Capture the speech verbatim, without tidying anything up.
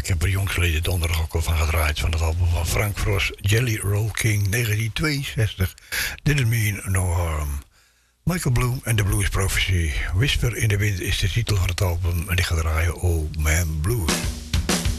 ik heb er jong geleden donderdag ook al van gedraaid. Van het album van Frank Frost, Jelly Roll King, negentien tweeënzestig. Didn't Mean No Harm. Michael Bloom en The Blues Prophecy. Whisper in the Wind is de titel van het album. En ik ga draaien Old Man Blues.